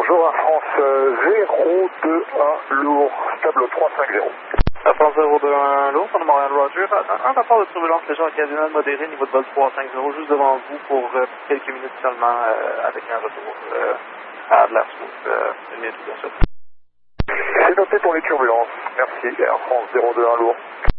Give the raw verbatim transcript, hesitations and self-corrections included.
Bonjour, Air France zéro deux un lourd, stable trois cinq zéro. Air France zéro deux un lourd, pour le Montréal Roger, un rapport de turbulence légère occasionnelle modérée, niveau de vol trois cinq zéro, juste devant vous pour euh, quelques minutes seulement, euh, avec un retour euh, à de la smooth, euh, une minute bien sûr. C'est noté pour les turbulences, merci, Air France zéro deux un lourd.